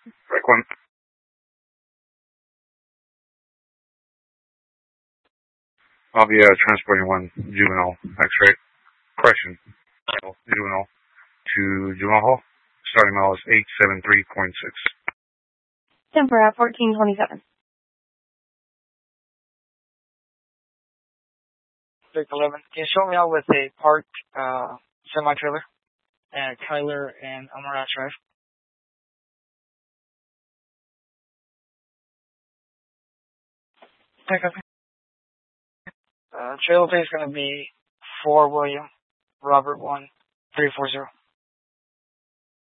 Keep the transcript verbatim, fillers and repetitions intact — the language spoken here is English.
Break one. I'll be uh, transporting one juvenile X-ray. Correction. Juvenile to juvenile hall. Starting mile is eight seven three point six. Temper at fourteen twenty-seven. District eleven. Can you show me out with a parked uh, semi-trailer at Kyler and Amarat Drive? Okay. Uh, trailer plate is going to be four William, Robert one, three four zero.